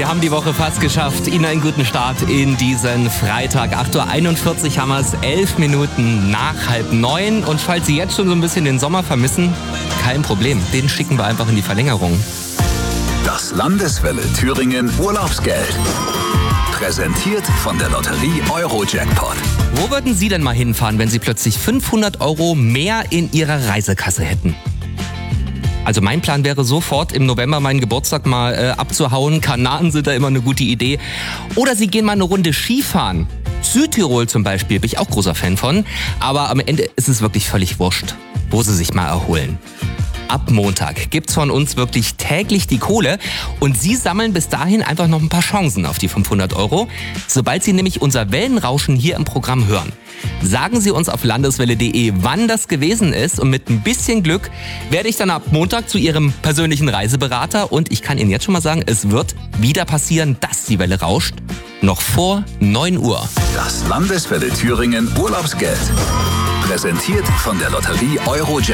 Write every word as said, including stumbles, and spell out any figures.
Sie haben die Woche fast geschafft. Ihnen einen guten Start in diesen Freitag. acht Uhr einundvierzig haben wir es, elf Minuten nach halb neun. Und falls Sie jetzt schon so ein bisschen den Sommer vermissen, kein Problem. Den schicken wir einfach in die Verlängerung. Das Landeswelle Thüringen Urlaubsgeld. Präsentiert von der Lotterie Euro-Jackpot. Wo würden Sie denn mal hinfahren, wenn Sie plötzlich fünfhundert Euro mehr in Ihrer Reisekasse hätten? Also mein Plan wäre sofort im November meinen Geburtstag mal äh, abzuhauen. Kanaren sind da immer eine gute Idee. Oder Sie gehen mal eine Runde Skifahren. Südtirol zum Beispiel, bin ich auch großer Fan von. Aber am Ende ist es wirklich völlig wurscht, wo Sie sich mal erholen. Ab Montag gibt's von uns wirklich täglich die Kohle und Sie sammeln bis dahin einfach noch ein paar Chancen auf die fünfhundert Euro, sobald Sie nämlich unser Wellenrauschen hier im Programm hören. Sagen Sie uns auf landeswelle punkt de, wann das gewesen ist und mit ein bisschen Glück werde ich dann ab Montag zu Ihrem persönlichen Reiseberater und ich kann Ihnen jetzt schon mal sagen, es wird wieder passieren, dass die Welle rauscht, noch vor neun Uhr. Das Landeswelle Thüringen Urlaubsgeld. Präsentiert von der Lotterie Euro-Jackpot.